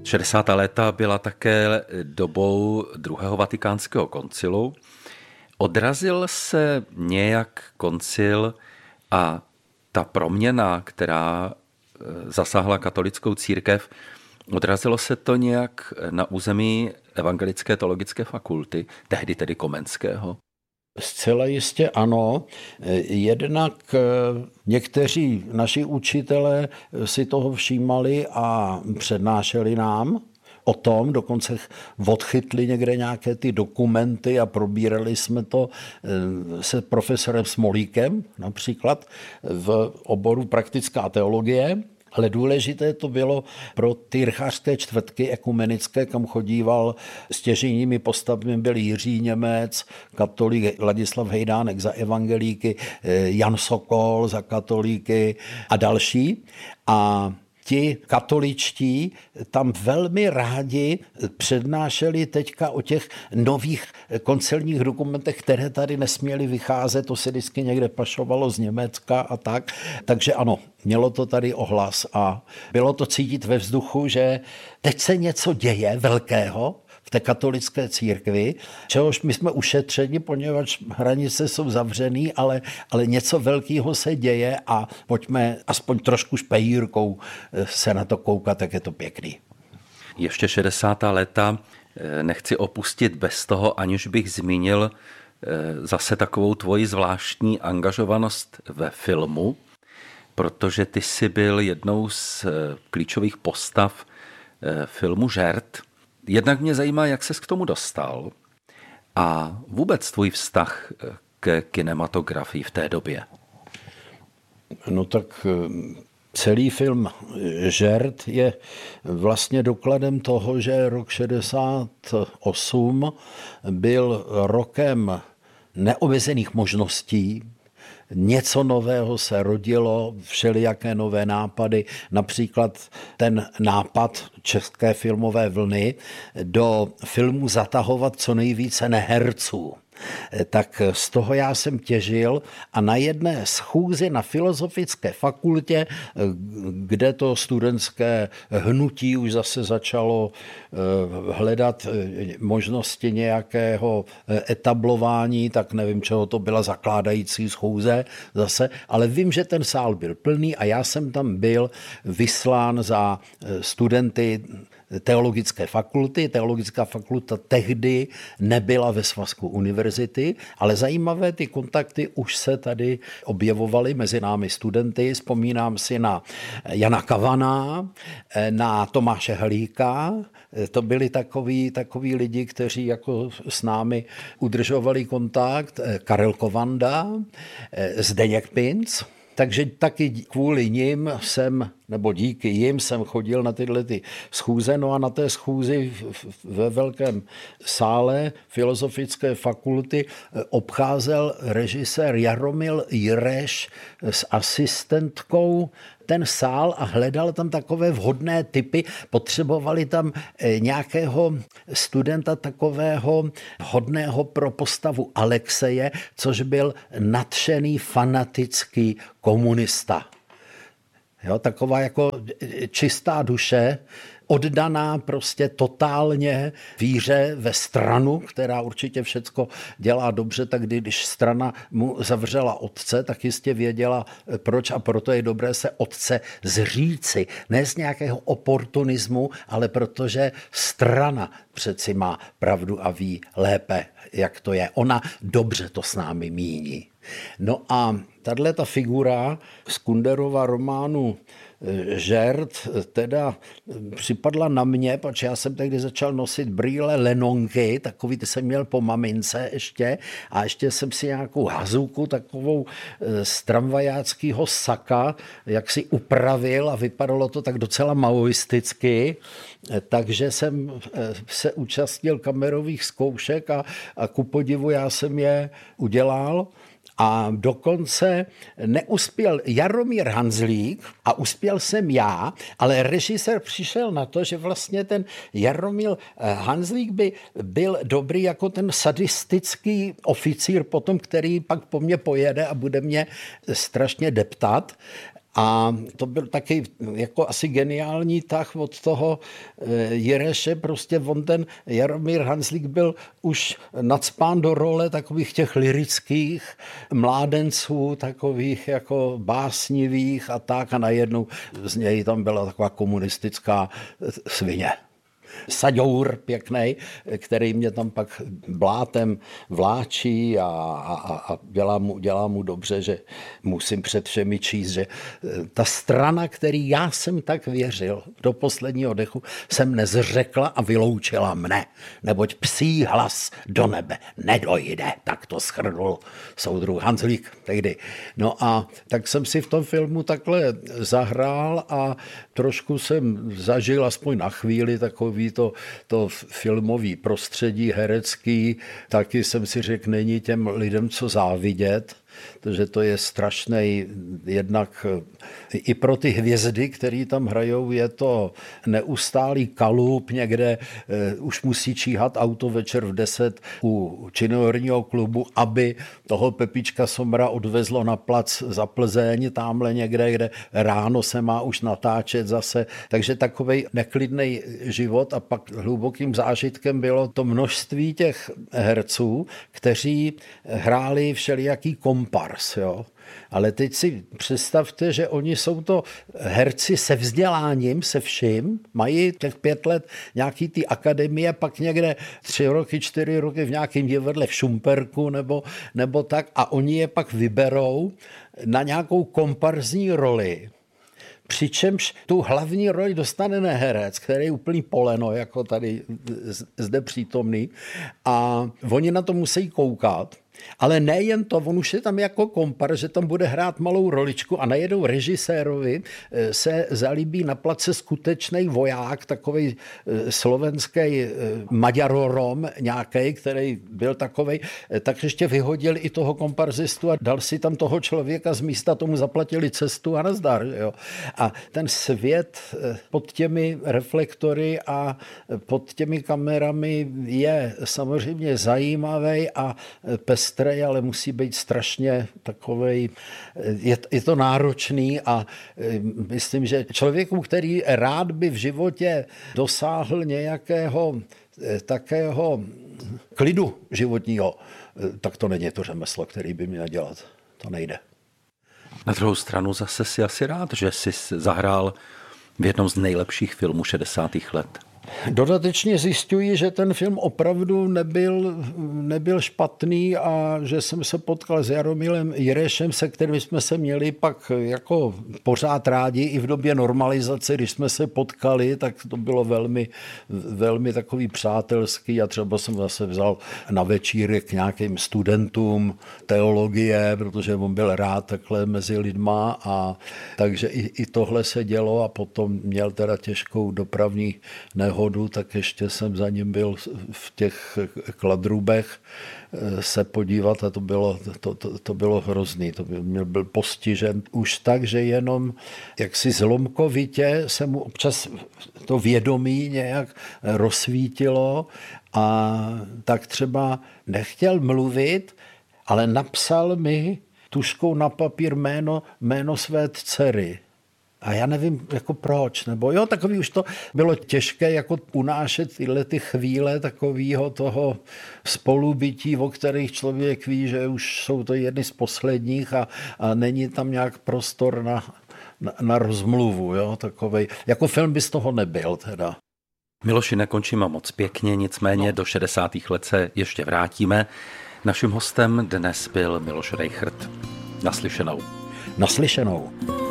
60. léta byla také dobou druhého vatikánského koncilu. Odrazil se nějak koncil a ta proměna, která zasáhla katolickou církev, odrazilo se to nějak na území Evangelické teologické fakulty, tehdy tedy Komenského? Zcela jistě ano. Jednak někteří naši učitelé si toho všímali a přednášeli nám o tom, dokonce odchytli někde nějaké ty dokumenty a probírali jsme to se profesorem Smolíkem například v oboru praktická teologie. Ale důležité to bylo pro ty rychářské čtvrtky ekumenické, kam chodíval stěžejními postavami byl Jiří Němec, katolík Ladislav Hejdánek za evangelíky, Jan Sokol za katolíky a další. A ti katoličtí tam velmi rádi přednášeli teďka o těch nových koncilních dokumentech, které tady nesměly vycházet, to se vždycky někde pašovalo z Německa a tak. Takže ano, mělo to tady ohlas a bylo to cítit ve vzduchu, že teď se něco děje velkého v té katolické církvi, čehož my jsme ušetřeni, poněvadž hranice jsou zavřený, ale něco velkého se děje a pojďme aspoň trošku špejírkou se na to koukat, tak je to pěkný. Ještě 60. léta nechci opustit bez toho, aniž bych zmínil zase takovou tvoji zvláštní angažovanost ve filmu, protože ty jsi byl jednou z klíčových postav filmu Žert. Jednak mě zajímá, jak ses k tomu dostal a vůbec tvůj vztah k kinematografii v té době. No tak celý film Žert je vlastně dokladem toho, že rok 68 byl rokem neomezených možností. Něco nového se rodilo, všelijaké nové nápady, například ten nápad české filmové vlny do filmu zatahovat co nejvíce neherců. Tak z toho já jsem těžil a na jedné schůzi na Filozofické fakultě, kde to studentské hnutí už zase začalo hledat možnosti nějakého etablování, tak nevím, čeho to byla zakládající schůze zase, ale vím, že ten sál byl plný a já jsem tam byl vyslán za studenty teologické fakulty. Teologická fakulta tehdy nebyla ve svazku univerzity, ale zajímavé ty kontakty už se tady objevovaly mezi námi studenty. Vzpomínám si na Jana Kavana, na Tomáše Halíka. To byli takoví lidi, kteří jako s námi udržovali kontakt. Karel Kovanda, Zdeněk Pinc. Takže taky kvůli nim nebo díky jim jsem chodil na tyhle ty schůze, no a na té schůzi ve velkém sále Filozofické fakulty obcházel režisér Jaromil Jireš s asistentkou ten sál a hledal tam takové vhodné typy. Potřebovali tam nějakého studenta takového vhodného pro postavu Alexeje, což byl nadšený fanatický komunista. Jo, taková jako čistá duše, oddaná prostě totálně víře ve stranu, která určitě všecko dělá dobře, tak když strana mu zavřela otce, tak jistě věděla proč a proto je dobré se otce zříci. Ne z nějakého oportunismu, ale protože strana přeci má pravdu a ví lépe, jak to je. Ona dobře to s námi míní. No a tato figura z Kunderova románu Žert teda připadla na mě, protože já jsem tehdy začal nosit brýle Lenonky, takový ty jsem měl po mamince ještě a ještě jsem si nějakou hazuku takovou z tramvajáckého saka, jak si upravil a vypadalo to tak docela maoisticky, takže jsem se účastnil kamerových zkoušek a ku podivu já jsem je udělal. A dokonce neuspěl Jaromír Hanzlík a uspěl jsem já, ale režisér přišel na to, že vlastně ten Jaromír Hanzlík by byl dobrý jako ten sadistický oficír potom, který pak po mně pojede a bude mě strašně deptat. A to byl taky jako asi geniální tah od toho Jireše, prostě on ten Jaromír Hanzlík byl už nacpán do role takových těch lyrických mládenců, takových jako básnivých a tak a najednou z něj tam byla taková komunistická svině. Saďour pěknej, který mě tam pak blátem vláčí a dělá mu dobře, že musím před všemi číst, že ta strana, který já jsem tak věřil do posledního dechu, jsem nezřekla a vyloučila mne, neboť psí hlas do nebe nedojde, tak to shrnul soudruh Hanzlík tehdy. No a tak jsem si v tom filmu takhle zahrál a trošku jsem zažil aspoň na chvíli takový to filmový prostředí herecký, taky jsem si řekl, není těm lidem co závidět, protože to je strašnej, jednak i pro ty hvězdy, který tam hrajou, je to neustálý kalup, někde už musí číhat auto večer v 10 u činoherního klubu, aby toho Pepička Somra odvezlo na plac za Plzeň, tamhle někde, kde ráno se má už natáčet zase. Takže takovej neklidnej život a pak hlubokým zážitkem bylo to množství těch herců, kteří hráli všelijaký kompars, jo. Ale teď si představte, že oni jsou to herci se vzděláním, se vším, mají těch 5 let nějaký ty akademie, pak někde 3 roky, 4 roky v nějakém divadle v Šumperku nebo tak a oni je pak vyberou na nějakou komparzní roli. Přičemž tu hlavní roli dostane neherec, který je úplný poleno, jako tady zde přítomný. A oni na to musí koukat. Ale nejen to, on už je tam jako kompar, že tam bude hrát malou roličku a najednou režisérovi se zalíbí na place skutečný voják, takovej slovenský Maďarorom nějaký, který byl takovej, tak ještě vyhodil i toho komparzistu a dal si tam toho člověka z místa, tomu zaplatili cestu a nazdar. Jo. A ten svět pod těmi reflektory a pod těmi kamerami je samozřejmě zajímavý a pestrej, ale musí být strašně takovej, je to náročný a myslím, že člověku, který rád by v životě dosáhl nějakého takého klidu životního, tak to není to řemeslo, který by měl dělat. To nejde. Na druhou stranu zase si asi rád, že jsi zahrál v jednom z nejlepších filmů 60. let. Dodatečně zjišťuji, že ten film opravdu nebyl špatný a že jsem se potkal s Jaromílem Jirešem, se kterým jsme se měli pak jako pořád rádi i v době normalizace, když jsme se potkali, tak to bylo velmi, velmi takový přátelský a třeba jsem zase vzal na večírek k nějakým studentům teologie, protože on byl rád takhle mezi lidma a takže i tohle se dělo a potom měl teda těžkou dopravní nehodu, tak ještě jsem za ním byl v těch Kladrubech se podívat a to bylo hrozný. Byl postižen už tak, že jenom jaksi zlomkovitě se mu občas to vědomí nějak rozsvítilo a tak třeba nechtěl mluvit, ale napsal mi tužkou na papír jméno své dcery. A já nevím, jako proč, nebo jo, takový už to bylo těžké jako unášet tyhle ty chvíle takového toho spolubytí, o kterých člověk ví, že už jsou to jedny z posledních a není tam nějak prostor na rozmluvu, jo, takovej. Jako film by z toho nebyl teda. Miloši, nekončíme moc pěkně, nicméně do 60. let se ještě vrátíme. Naším hostem dnes byl Miloš Rejchrt. Naslyšenou. Naslyšenou.